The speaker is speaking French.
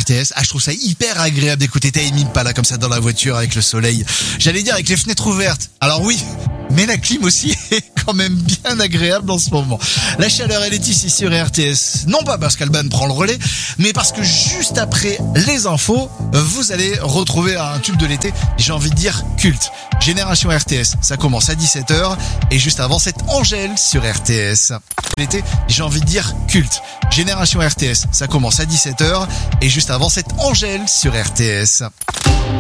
RTS. Ah, je trouve ça hyper agréable d'écouter Tame Impala comme ça dans la voiture avec le soleil. J'allais dire avec les fenêtres ouvertes. Alors oui, mais la clim aussi est quand même bien agréable en ce moment. La chaleur, elle est ici sur RTS. Non pas parce qu'Alban prend le relais, mais parce que juste après les infos, vous allez retrouver un tube de l'été, j'ai envie de dire culte. Génération RTS, ça commence à 17h et juste avant c'est Angèle sur RTS. L'été, j'ai envie de dire culte. Génération RTS, ça commence à 17h et juste avant c'est Angèle sur RTS.